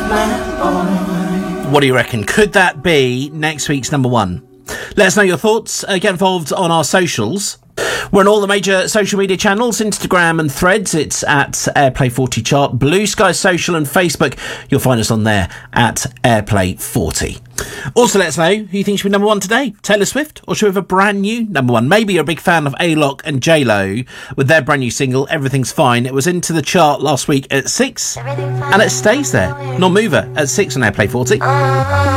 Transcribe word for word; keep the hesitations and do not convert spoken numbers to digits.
What do you reckon? Could that be next week's number one? Let us know your thoughts. Uh, get involved on our socials. We're on all the major social media channels, Instagram and Threads. It's at Airplay forty Chart. Blue Sky Social and Facebook. You'll find us on there at Airplay forty. Also, let us know who you think should be number one today. Taylor Swift, or should we have a brand new number one? Maybe you're a big fan of A-Lock and J-Lo with their brand new single, Everything's Fine. It was into the chart last week at six, and it stays there. Non-mover at six on Airplay forty.